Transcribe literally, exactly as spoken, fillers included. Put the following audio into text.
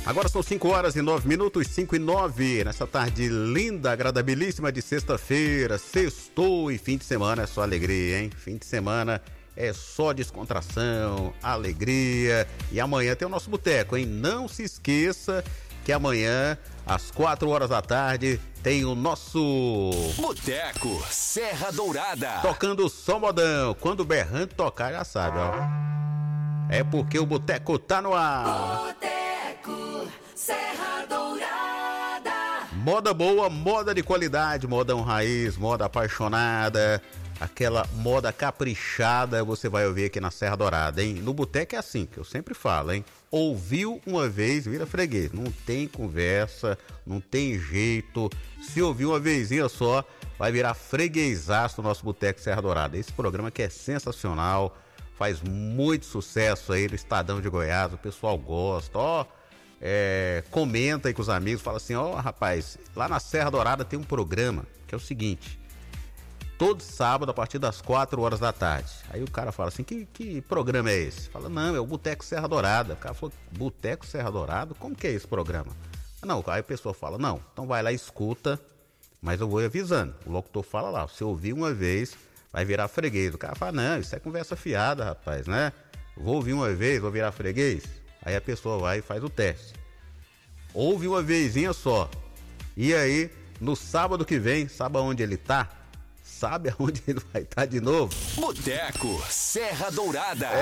Agora são cinco horas e nove minutos, cinco e nove, nessa tarde linda, agradabilíssima de sexta-feira, sextou e fim de semana é só alegria, hein? Fim de semana é só descontração, alegria. E amanhã tem o nosso boteco, hein? Não se esqueça que amanhã, às quatro horas da tarde, tem o nosso Boteco Serra Dourada. Tocando só modão. Quando o berrante tocar, já sabe, ó. É porque o boteco tá no ar. Boteco Serra Dourada. Moda boa, moda de qualidade, modão raiz, moda apaixonada, aquela moda caprichada, você vai ouvir aqui na Serra Dourada, hein? No boteco é assim, que eu sempre falo, hein? Ouviu uma vez, vira freguês. Não tem conversa, não tem jeito. Se ouvir uma vezinha só, vai virar freguesaço no nosso boteco Serra Dourada. Esse programa que é sensacional, faz muito sucesso aí no Estadão de Goiás, o pessoal gosta, ó, é, comenta aí com os amigos, fala assim, ó, rapaz, lá na Serra Dourada tem um programa que é o seguinte, todo sábado a partir das quatro horas da tarde. Aí o cara fala assim, que, que programa é esse? Fala, não, é o Boteco Serra Dourada. O cara falou, Boteco Serra Dourada? Como que é esse programa? Não, aí a pessoa fala, não, então vai lá e escuta, mas eu vou avisando. O locutor fala lá, se ouvir uma vez, vai virar freguês. O cara fala, não, isso é conversa fiada, rapaz, né? Vou ouvir uma vez, vou virar freguês. Aí a pessoa vai e faz o teste. Ouve uma vezinha só. E aí, no sábado que vem, sabe aonde ele tá? Sabe aonde ele vai estar de novo? Boteco Serra Dourada.